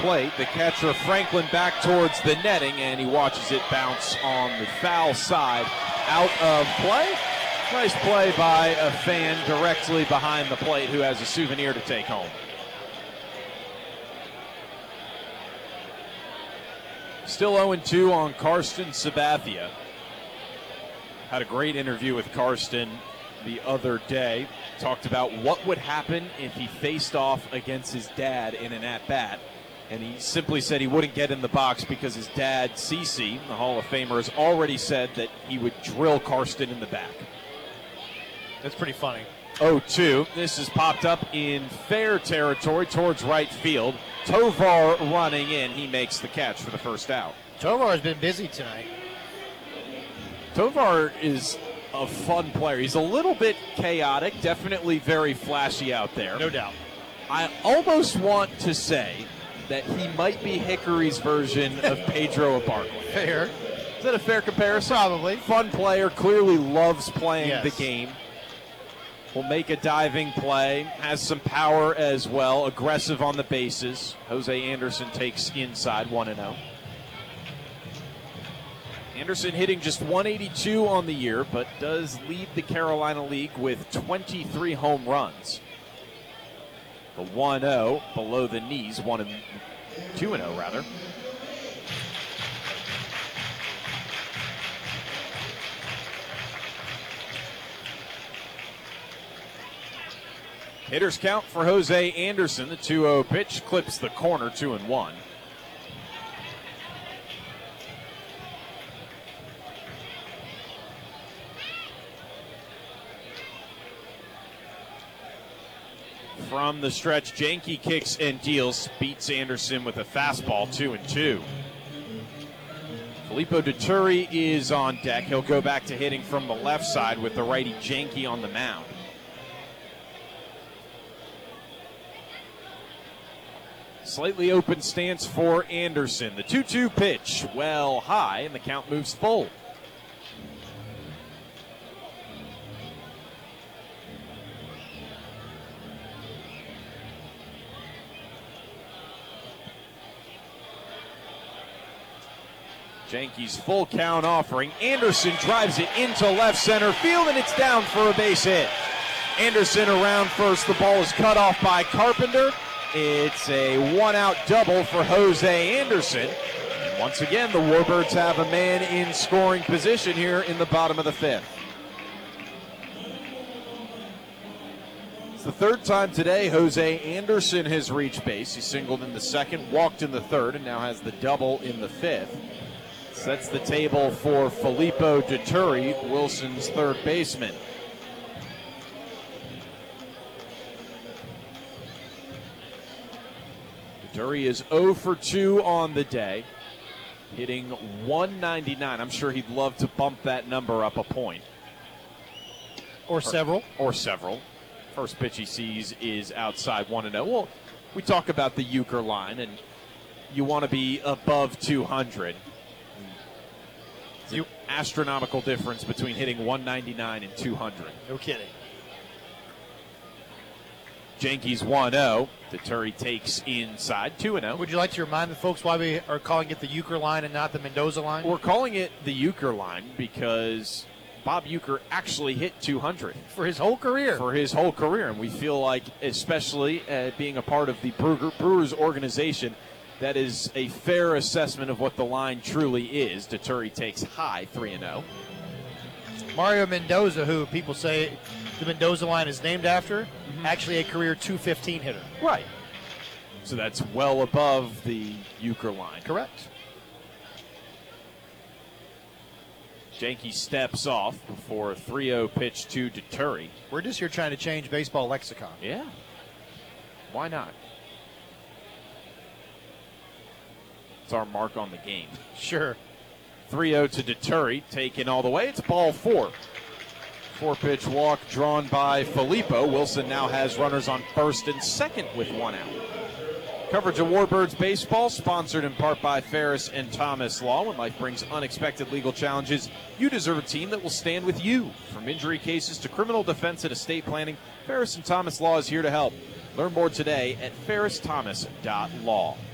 plate. The catcher, Franklin, back towards the netting, and he watches it bounce on the foul side. Out of play. Nice play by a fan directly behind the plate who has a souvenir to take home. Still 0-2 on Karsten Sabathia. Had a great interview with Karsten the other day. Talked about what would happen if he faced off against his dad in an at-bat. And he simply said he wouldn't get in the box because his dad, CeCe, the Hall of Famer, has already said that he would drill Karsten in the back. That's pretty funny. 0-2. This is popped up in fair territory towards right field. Tovar running in. He makes the catch for the first out. Tovar has been busy tonight. Tovar is a fun player. He's a little bit chaotic, definitely very flashy out there. No doubt. I almost want to say that he might be Hickory's version of Pedro Abarca. Fair. Is that a fair comparison? Probably. Fun player, clearly loves playing Yes. the game. Will make a diving play, has some power as well, aggressive on the bases. Jose Anderson takes inside 1-0. Anderson hitting just 182 on the year, but does lead the Carolina League with 23 home runs. The 1-0 below the knees, 2-0 rather. Hitters count for Jose Anderson. The 2-0 pitch clips the corner, 2-1. From the stretch, Janke kicks and deals, beats Anderson with a fastball, 2-2. Filippo Dutturi is on deck. He'll go back to hitting from the left side with the righty Janke on the mound. Slightly open stance for Anderson. The 2-2 pitch, well high, and the count moves full. Janke's full count offering. Anderson drives it into left center field, and it's down for a base hit. Anderson around first. The ball is cut off by Carpenter. It's a one-out double for Jose Anderson. And once again, the Warbirds have a man in scoring position here in the bottom of the fifth. It's the third time today Jose Anderson has reached base. He singled in the second, walked in the third, and now has the double in the fifth. Sets the table for Filippo Dutturi, Wilson's third baseman. Dutturi is 0 for 2 on the day, hitting 199. I'm sure he'd love to bump that number up a point. Or several. Or several. First pitch he sees is outside 1-0. Well, we talk about the Euchre line, and you want to be above 200. It's an astronomical difference between hitting 199 and 200. No kidding. Janke's 1-0. Dutturi takes inside, 2-0. Would you like to remind the folks why we are calling it the Euchre line and not the Mendoza line? We're calling it the Euchre line because Bob Uecker actually hit 200. For his whole career. For his whole career. And we feel like, especially being a part of the Brewers organization, that is a fair assessment of what the line truly is. Dutturi takes high, 3-0. Mario Mendoza, who people say the Mendoza line is named after, actually a career 215 hitter. Right. So that's well above the Euchre line. Correct. Janke steps off before a 3-0 pitch to Dutturi. We're just here trying to change baseball lexicon. Yeah. Why not? It's our mark on the game. Sure. 3-0 to Dutturi, taken all the way. It's ball 4. 4-pitch walk drawn by Filippo. Wilson now has runners on first and second with 1 out. Coverage of Warbirds baseball, sponsored in part by Ferris and Thomas Law. When life brings unexpected legal challenges, you deserve a team that will stand with you. From injury cases to criminal defense and estate planning, Ferris and Thomas Law is here to help. Learn more today at ferristhomas.law.